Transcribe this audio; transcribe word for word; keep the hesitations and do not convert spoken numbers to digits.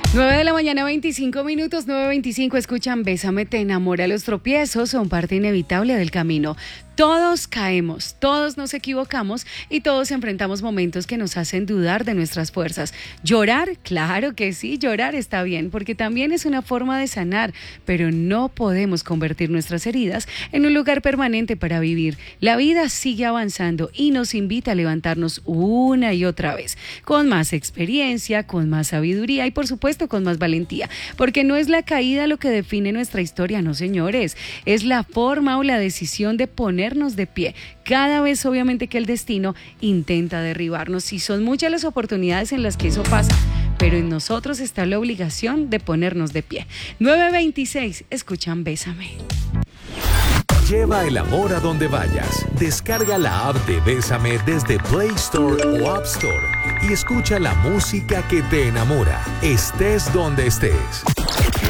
nueve de la mañana, veinticinco minutos, nueve veinticinco. Escuchan Bésame, te enamora. Los tropiezos son parte inevitable del camino. Todos caemos, todos nos equivocamos y todos enfrentamos momentos que nos hacen dudar de nuestras fuerzas. Llorar, claro que sí, llorar está bien, porque también es una forma de sanar, pero no podemos convertir nuestras heridas en un lugar permanente para vivir. La vida sigue avanzando y nos invita a levantarnos una y otra vez, con más experiencia, con más sabiduría y por supuesto con más valentía, porque no es la caída lo que define nuestra historia, no señores, es la forma o la decisión de poner de pie, cada vez obviamente que el destino intenta derribarnos, y son muchas las oportunidades en las que eso pasa, pero en nosotros está la obligación de ponernos de pie. nueve veintiséis, escuchan Bésame. Lleva el amor a donde vayas. Descarga la app de Bésame desde Play Store o App Store y escucha la música que te enamora, estés donde estés.